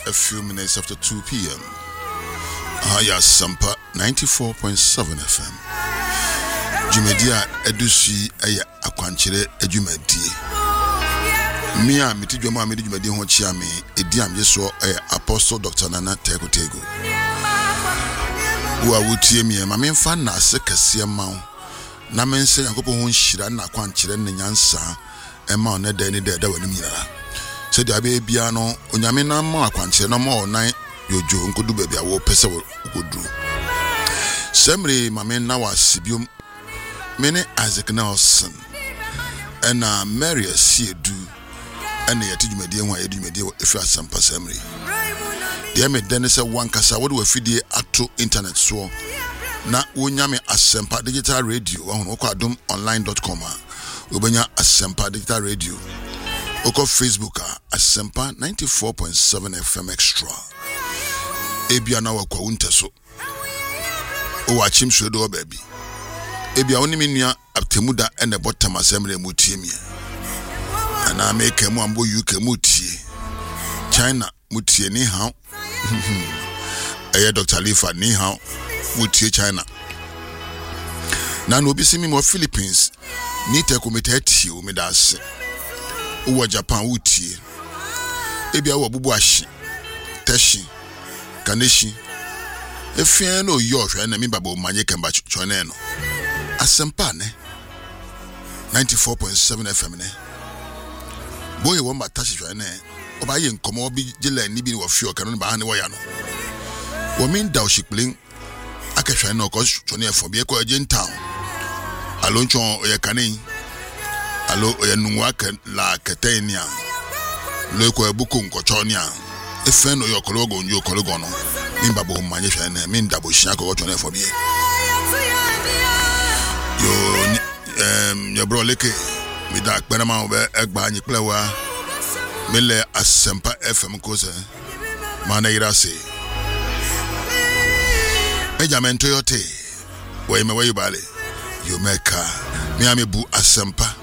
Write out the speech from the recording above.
a few minutes after 2 p.m. Aya Sampa 94.7 FM. Jumedia Edusi Aya Akwanchire Ejumedi. Mia Mitijoma Midjumedi Honchiami, Ediam Yeso Apostle Dr. Nana Tegotego. Ua wutie mi mamen fa na se kase ma na men se yakopo ho nhira na kwankyere ne nyansa ema ona da ni da wani nyara se dia be bia no onyame na ma akwankyere na ma onan yojo nkodu ba bia wo pese wo kodu semre mamen na wasibium mene Isaac Nelson ena Mary Asiedu ena yetijumedi ho ayedumedi efi Asampa semre de me den se wankasa wo de wafidie ato internet so na wonyame Asempa digital radio wo kwa adom online.com obenya Asempa digital radio oko Facebook Asempa 94.7 FM extra ebia na wakwa unteso o wachim so do baby ebia woni menua aptemuda ene bottom asemre mutie ana make mu ambo UK mutie China mutie ni ha Dr. Lifa ni ha mutie China na no bisi mi mo Philippines ni te komite ti o medase wo Japan wutie ebia wo bubu ahye teshi kaneshi efien no yo hwe na mi baba o manye kemba chone no Asempa ne 94.7 FM ne boye wo matashi hwe ne oba ye nkomo obi gele ni bi wo fio kanu ba han wo ya no wo min da oshikplin akehwe na ko chone efo bi ko agent town alo nchon oye kanin alo oye nunwa ka la ketenia lo ko ebuku nkocho ni a efe no yo kologo nyo kologo no min babo manye hwe na min da bo hia ko chone efo bi yo bro leke mi da akpere ma obe egba anyi plewa mele Asempa FM koze mana irase Benjamin Toyote we me we bale you make me amebu Asempa